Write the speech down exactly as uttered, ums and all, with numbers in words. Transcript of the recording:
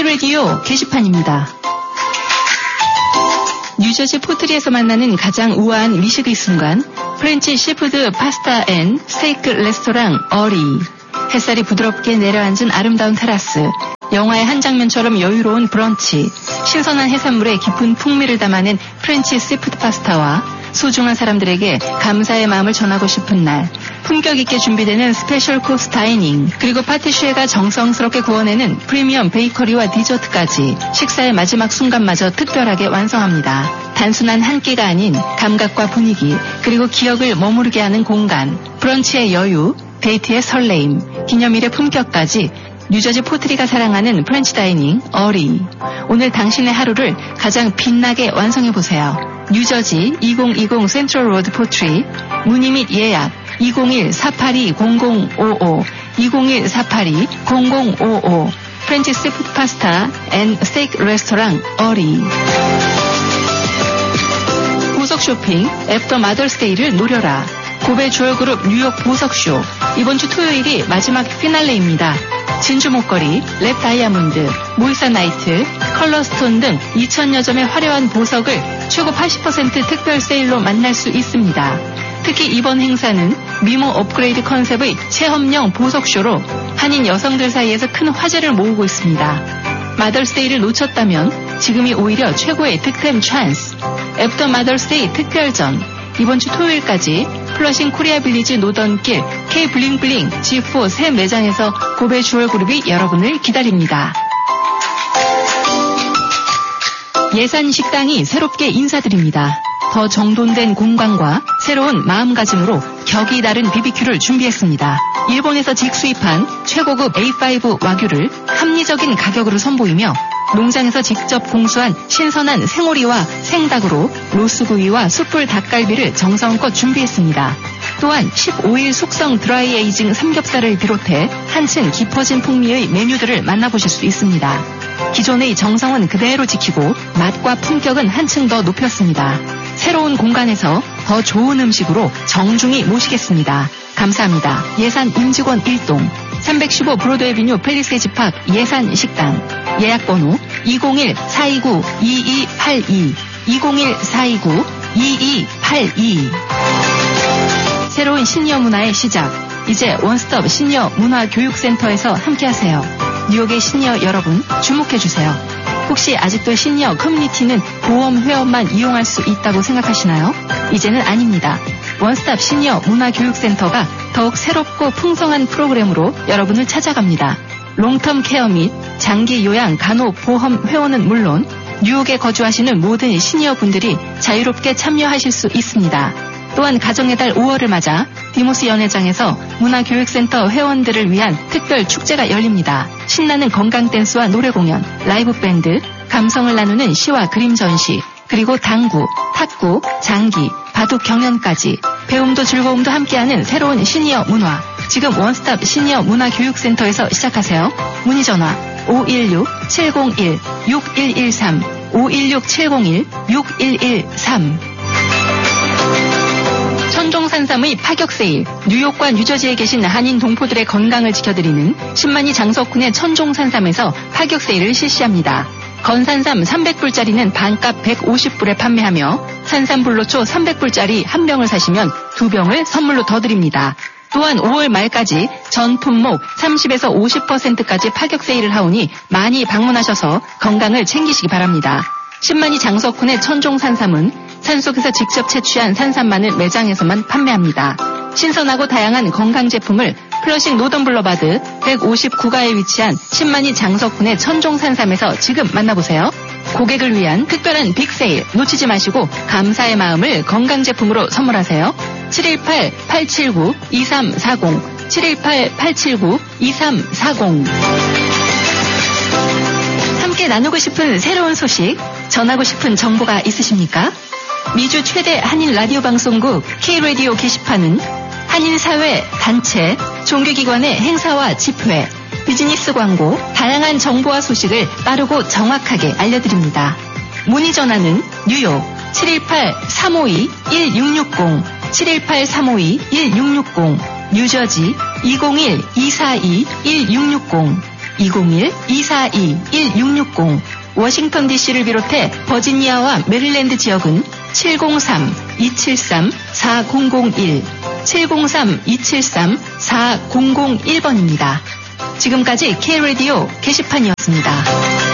K-라디오 게시판입니다. 뉴저지 포트리에서 만나는 가장 우아한 미식의 순간, 프렌치 시푸드 파스타 앤 스테이크 레스토랑 어리. 햇살이 부드럽게 내려앉은 아름다운 테라스, 영화의 한 장면처럼 여유로운 브런치, 신선한 해산물에 깊은 풍미를 담아낸 프렌치 시푸드 파스타와 소중한 사람들에게 감사의 마음을 전하고 싶은 날, 품격 있게 준비되는 스페셜 코스 다이닝, 그리고 파티슈에가 정성스럽게 구워내는 프리미엄 베이커리와 디저트까지 식사의 마지막 순간마저 특별하게 완성합니다. 단순한 한 끼가 아닌 감각과 분위기, 그리고 기억을 머무르게 하는 공간, 브런치의 여유, 데이트의 설레임, 기념일의 품격까지 뉴저지 포트리가 사랑하는 프렌치 다이닝 어리. 오늘 당신의 하루를 가장 빛나게 완성해보세요. 뉴저지 이천이십 센트럴 로드 포트리. 문의 및 예약 이공일 사팔이 공공오오 이공일 사팔이 공공오오. 프렌치 시푸드 파스타 앤 스테이크 레스토랑 어리. 보석 쇼핑 애프터 마더스데이를 노려라. 고베 주얼그룹 뉴욕 보석쇼. 이번 주 토요일이 마지막 피날레입니다. 진주 목걸이, 랩 다이아몬드, 모이사 나이트, 컬러스톤 등 이천여 점의 화려한 보석을 최고 팔십 퍼센트 특별 세일로 만날 수 있습니다. 특히 이번 행사는 미모 업그레이드 컨셉의 체험형 보석쇼로 한인 여성들 사이에서 큰 화제를 모으고 있습니다. 마더스데이를 놓쳤다면 지금이 오히려 최고의 득템 찬스. 애프터 마더스데이 특별전. 이번 주 토요일까지 플러싱 코리아 빌리지 노던길 K 블링블링 지 사 새 매장에서 고베 주얼그룹이 여러분을 기다립니다. 예산 식당이 새롭게 인사드립니다. 더 정돈된 공간과 새로운 마음가짐으로 격이 다른 비비큐를 준비했습니다. 일본에서 직수입한 최고급 에이 파이브 와규를 합리적인 가격으로 선보이며 농장에서 직접 공수한 신선한 생오리와 생닭으로 로스구이와 숯불 닭갈비를 정성껏 준비했습니다. 또한 십오 일 숙성 드라이 에이징 삼겹살을 비롯해 한층 깊어진 풍미의 메뉴들을 만나보실 수 있습니다. 기존의 정성은 그대로 지키고 맛과 품격은 한층 더 높였습니다. 새로운 공간에서 더 좋은 음식으로 정중히 모시겠습니다. 감사합니다. 예산 임직원 일 동 삼백십오 브로드에비뉴 팰리세이지 팍 예산 식당. 예약번호 이공일 사이구 이이팔이 이공일 사이구 이이팔이. 새로운 시니어 문화의 시작. 이제 원스톱 시니어 문화교육센터에서 함께하세요. 뉴욕의 시니어 여러분 주목해주세요. 혹시 아직도 시니어 커뮤니티는 보험 회원만 이용할 수 있다고 생각하시나요? 이제는 아닙니다. 원스톱 시니어 문화교육센터가 더욱 새롭고 풍성한 프로그램으로 여러분을 찾아갑니다. 롱텀 케어 및 장기 요양 간호 보험 회원은 물론 뉴욕에 거주하시는 모든 시니어 분들이 자유롭게 참여하실 수 있습니다. 또한 가정의 달 오월을 맞아 디모스 연회장에서 문화교육센터 회원들을 위한 특별 축제가 열립니다. 신나는 건강 댄스와 노래 공연, 라이브 밴드, 감성을 나누는 시와 그림 전시, 그리고 당구, 탁구, 장기, 바둑 경연까지 배움도 즐거움도 함께하는 새로운 시니어 문화. 지금 원스톱 시니어 문화교육센터에서 시작하세요. 문의 전화 오일육 칠공일 육일일삼 오일육 칠공일 육일일삼. 천종산삼의 파격 세일. 뉴욕과 뉴저지에 계신 한인 동포들의 건강을 지켜드리는 신만이 장석훈의 천종산삼에서 파격 세일을 실시합니다. 건산삼 삼백 불짜리는 반값 백오십 불에 판매하며 산삼불로초 삼백 불짜리 한 병을 사시면 두 병을 선물로 더 드립니다. 또한 오월 말까지 전 품목 삼십에서 오십 퍼센트까지 파격 세일을 하오니 많이 방문하셔서 건강을 챙기시기 바랍니다. 신만이 장석훈의 천종산삼은 산속에서 직접 채취한 산삼만을 매장에서만 판매합니다. 신선하고 다양한 건강 제품을 플러싱 노던 블러바드 백오십구 가에 위치한 신만이 장석훈의 천종산삼에서 지금 만나보세요. 고객을 위한 특별한 빅세일 놓치지 마시고 감사의 마음을 건강제품으로 선물하세요. 칠일팔 팔칠구 이삼사공 칠일팔 팔칠구 이삼사공. 함께 나누고 싶은 새로운 소식, 전하고 싶은 정보가 있으십니까? 미주 최대 한인 라디오 방송국 K-라디오 게시판은 한인사회, 단체, 종교기관의 행사와 집회, 비즈니스 광고, 다양한 정보와 소식을 빠르고 정확하게 알려드립니다. 문의 전화는 뉴욕 칠일팔 삼오이 일육육공 칠일팔 삼오이 일육육공, 뉴저지 이공일 이사이 일육육공, 이공일 이사이 일육육공, 워싱턴 디씨를 비롯해 버지니아와 메릴랜드 지역은 칠공삼 이칠삼 사공공일, 칠공삼 이칠삼 사공공일 번입니다. 지금까지 K-라디오 게시판이었습니다.